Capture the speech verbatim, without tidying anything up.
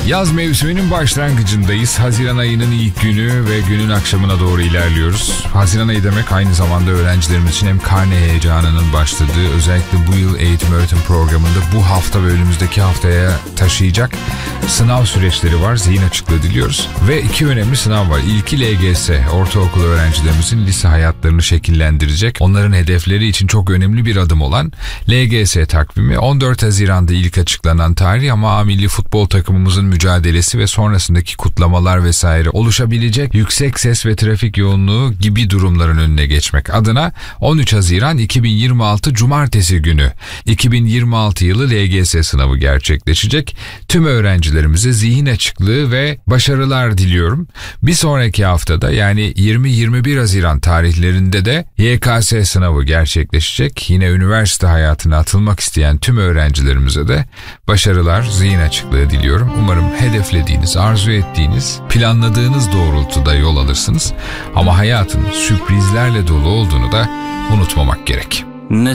Yaz mevsiminin başlangıcındayız. Haziran ayının ilk günü ve günün akşamına doğru ilerliyoruz. Haziran ayı demek aynı zamanda öğrencilerimiz için hem karne heyecanının başladığı, özellikle bu yıl eğitim öğretim programında bu hafta ve önümüzdeki haftaya taşıyacak sınav süreçleri var. Zihin açıklığı diliyoruz. Ve iki önemli sınav var. İlki L G S, ortaokul öğrencilerimizin lise hayatlarını şekillendirecek, onların hedefleri için çok önemli bir adım olan L G S takvimi. on dört Haziran'da ilk açıklanan tarih ama A milli futbol takımımızın mücadelesi ve sonrasındaki kutlamalar vesaire oluşabilecek yüksek ses ve trafik yoğunluğu gibi durumların önüne geçmek adına on üç Haziran iki bin yirmi altı Cumartesi günü iki bin yirmi altı yılı L G S sınavı gerçekleşecek. Tüm öğrencilerimize zihin açıklığı ve başarılar diliyorum. Bir sonraki haftada yani yirmi yirmi bir Haziran tarihlerinde de Y K S sınavı gerçekleşecek. Yine üniversite hayatına atılmak isteyen tüm öğrencilerimize de başarılar, zihin açıklığı diliyorum. Umarım hedeflediğiniz, arzu ettiğiniz, planladığınız doğrultuda yol alırsınız. Ama hayatın sürprizlerle dolu olduğunu da unutmamak gerek. Ne